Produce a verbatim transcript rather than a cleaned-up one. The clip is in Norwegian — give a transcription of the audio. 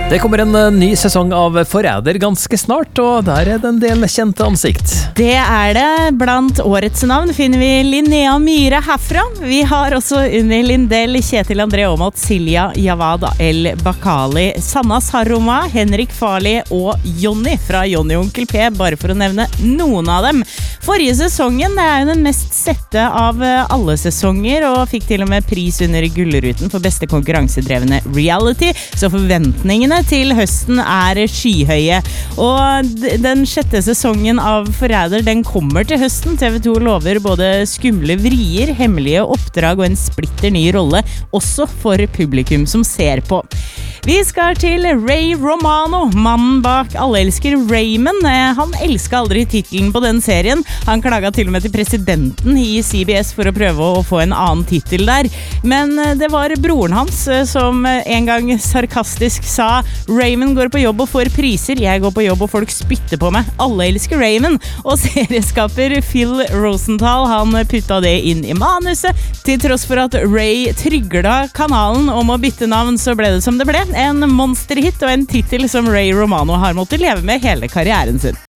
Det kommer en uh, ny sesong av Forræder ganske snart, og der er det en del kjente ansikt. Det er det. Blant årets navn finner vi Linnea Myhre herfra. Vi har også Unni Lindell, Kjetil André Aamodt, Silja Jawad El Bakali, Sanna Saroma, Henrik Farli og Jonny fra Jonny Onkel P, bare for å nevne noen av dem. Forrige sesongen er jo den mest sette av alle sesonger, og fikk til og med pris under Gullruten for beste konkurransedrevne reality, så forventningene til høsten er skyhøye. Og den sjette sesongen av Forræder, den kommer til høsten. T V to lover både skumle vrier, hemmelige oppdrag og en splitter ny rolle, også for publikum som ser på. Vi skal til Ray Romano, mannen bak Alle elsker Raymond. Han elsket aldri titelen på den serien. Han klaget til og med til presidenten i C B S for å prøve å få en annen titel der. Men det var broren hans som en gang sarkastisk sa: Raymond går på jobb og får priser, jeg går på jobb og folk spytter på meg. Alle elsker Raymond. Og serieskaper Phil Rosenthal, han putta det inn i manuset. Til tross for at Ray trygla kanalen om å bytte navn, så ble det som det ble. En monsterhit og en titel som Ray Romano har måttet leve med hele karrieren sin.